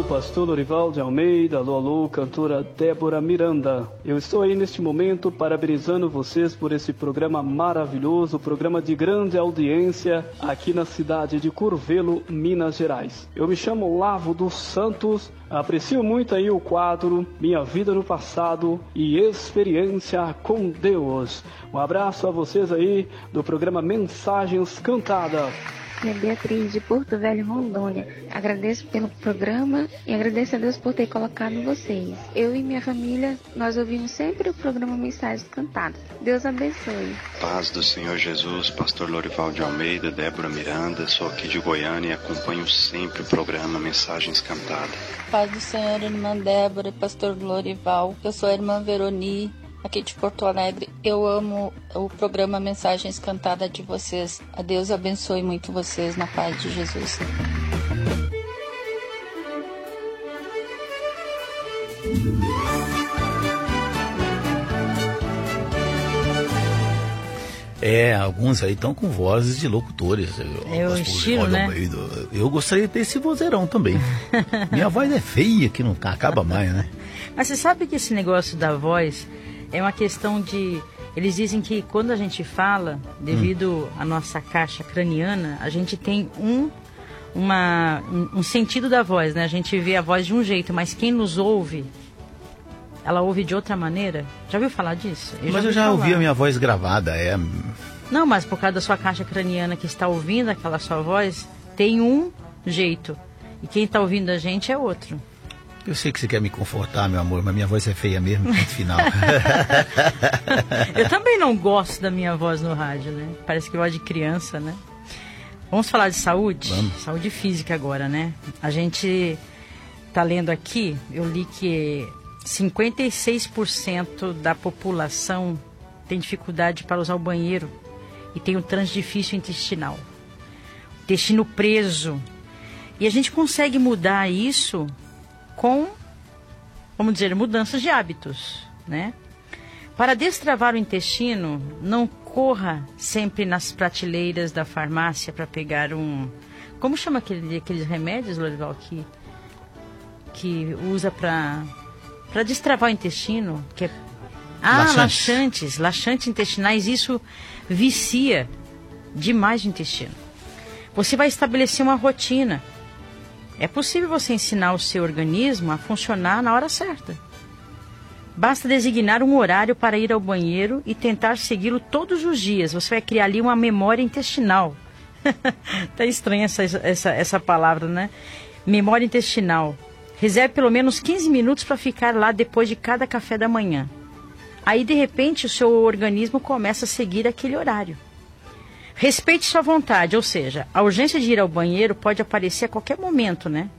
pastor Lorival de Almeida, alô, alô, cantora Débora Miranda. Eu estou aí neste momento parabenizando vocês por esse programa maravilhoso, programa de grande audiência aqui na cidade de Curvelo, Minas Gerais. Eu me chamo Lavo dos Santos, aprecio muito aí o quadro Minha Vida no Passado e Experiência com Deus. Um abraço a vocês aí do programa Mensagens Cantadas. É Beatriz de Porto Velho, Rondônia. Agradeço pelo programa e agradeço a Deus por ter colocado vocês. Eu e minha família, nós ouvimos sempre o programa Mensagens Cantadas. Deus abençoe. Paz do Senhor Jesus, pastor Lorival de Almeida, Débora Miranda, sou aqui de Goiânia e acompanho sempre o programa Mensagens Cantadas. Paz do Senhor, irmã Débora, pastor Lorival, eu sou a irmã Veroni, aqui de Porto Alegre. Eu amo o programa Mensagens Cantadas de vocês. A Deus abençoe muito vocês na paz de Jesus. Alguns aí estão com vozes de locutores. É o estilo, né? Eu gostaria de ter esse vozeirão também. Minha voz é feia, que não acaba mais, né? Mas você sabe que esse negócio da voz é uma questão de... Eles dizem que quando a gente fala, devido à nossa caixa craniana, a gente tem um sentido da voz, né? A gente vê a voz de um jeito, mas quem nos ouve, ela ouve de outra maneira. Já ouviu falar disso? Mas eu já ouvi a minha voz gravada, Não, mas por causa da sua caixa craniana que está ouvindo aquela sua voz, tem um jeito. E quem está ouvindo a gente é outro. Eu sei que você quer me confortar, meu amor, mas minha voz é feia mesmo, ponto final. Eu também não gosto da minha voz no rádio, né? Parece que voz de criança, né? Vamos falar de saúde? Vamos. Saúde física agora, né? A gente tá lendo aqui, eu li que 56% da população tem dificuldade para usar o banheiro e tem um trânsito difícil intestinal. Intestino preso. E a gente consegue mudar isso com, vamos dizer, mudanças de hábitos, né? Para destravar o intestino, não corra sempre nas prateleiras da farmácia para pegar como chama aqueles remédios, Lorival, que usa para destravar o intestino? Que é, laxantes intestinais. Isso vicia demais o intestino. Você vai estabelecer uma rotina. É possível você ensinar o seu organismo a funcionar na hora certa. Basta designar um horário para ir ao banheiro e tentar segui-lo todos os dias. Você vai criar ali uma memória intestinal. Tá estranha essa palavra, né? Memória intestinal. Reserve pelo menos 15 minutos para ficar lá depois de cada café da manhã. Aí, de repente, o seu organismo começa a seguir aquele horário. Respeite sua vontade, ou seja, a urgência de ir ao banheiro pode aparecer a qualquer momento, né?